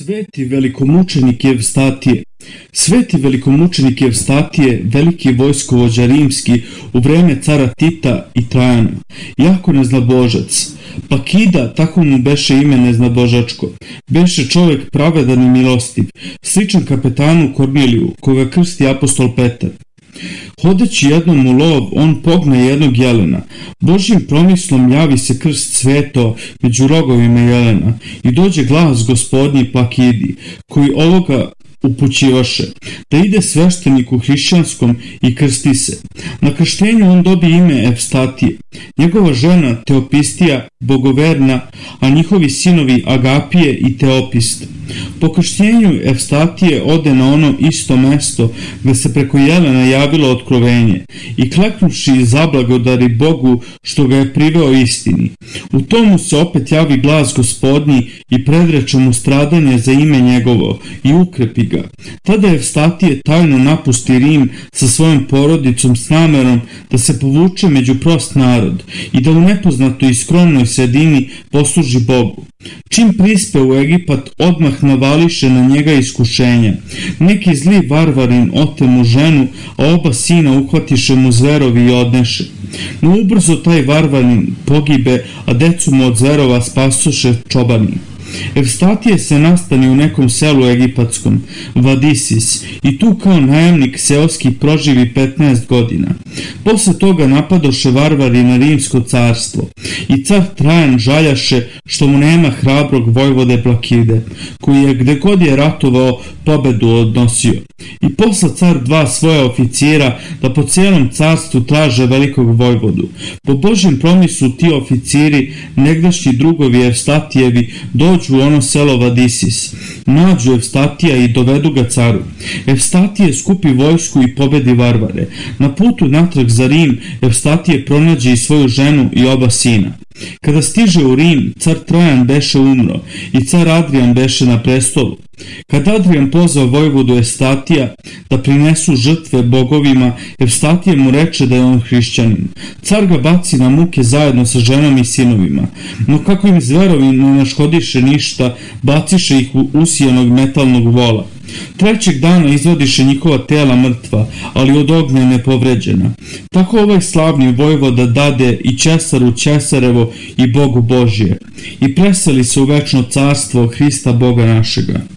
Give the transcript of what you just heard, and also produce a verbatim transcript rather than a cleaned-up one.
Sveti velikomučenik Evstatije. Sveti velikomučenik Evstatije, veliki vojskovođa rimski u vreme cara Tita i Trajana, jako neznabožac. Pakida, tako mu beše ime neznabožačko, beše čovjek pravedan i milostiv, sličan kapetanu Korniliju, koga krsti apostol Petar. Hodeći jednom u lov, on pogne jednog jelena. Božjim promislom javi se krst sveto među rogovima jelena i dođe glas gospodnji Pakidi, koji ovoga upućivaše, da ide svešteniku hrišćanskom i krsti se. Na krštenju on dobije ime Evstatije, njegova žena Teopistija, bogoverna, a njihovi sinovi Agapije i Teopist. Po krštenju Evstatije ode na ono isto mesto gde se preko jelena javilo otkrovenje i kleknuši zablagodari Bogu što ga je priveo istini. U tomu se opet javi glas gospodnji i predreče mu stradanje za ime njegovo i ukrepi ga. Tada Evstatije tajno napusti Rim sa svojom porodicom s namerom da se povuče među prost narod i da u nepoznatoj i skromnoj sredini posluži Bogu. Čim prispe u Egipat, odmah navališe na njega iskušenja. Neki zli varvarin ote mu ženu, a oba sina uhvatiše mu zverovi i odneše. No ubrzo taj varvarin pogibe, a decu mu od zverova spasoše čobani. Evstatije se nastani u nekom selu egipatskom, Vadisis, i tu kao najamnik seoski proživi petnaest godina. Posle toga napadoše varvari na rimsko carstvo i car Trajan žaljaše što mu nema hrabrog vojvode Plakide, koji je gde god je ratovao pobedu odnosio. I posla car dva svoja oficira da po cijelom carstvu traže velikog vojvodu. Po Božjem promisu ti oficiri, negdašnji drugovi Evstatijevi, dođu u ono selo Vadisis, nađu Evstatija i dovedu ga caru. Evstatije skupi vojsku i pobedi varvare. Na putu natrag za Rim, Evstatije pronađe i svoju ženu i oba sina. Kada stiže u Rim, car Trajan beše umro i car Adrian beše na prestolu. Kad Adrian pozvao vojvodu Evstatija da prinesu žrtve bogovima, Evstatije mu reče da je on hrišćanin. Car ga baci na muke zajedno sa ženom i sinovima, no kako im zverovi ne naškodiše ništa, baciše ih u usijanog metalnog vola. Trećeg dana izvadiše njihova tela mrtva, ali od ognja nepovređena. Tako ovaj slavni vojvoda dade i Ćesaru Ćesarevo i Bogu Božije i preseli se u večno carstvo Hrista Boga našega.